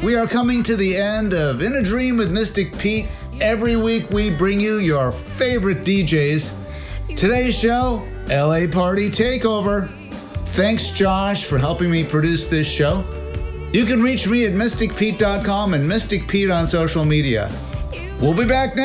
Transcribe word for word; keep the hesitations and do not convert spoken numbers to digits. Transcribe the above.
We are coming to the end of In a Dream with Mystic Pete. Every week we bring you your favorite D Js. Today's show, L A Party Takeover. Thanks, Josh, for helping me produce this show. You can reach me at mystic pete dot com and Mystic Pete on social media. We'll be back next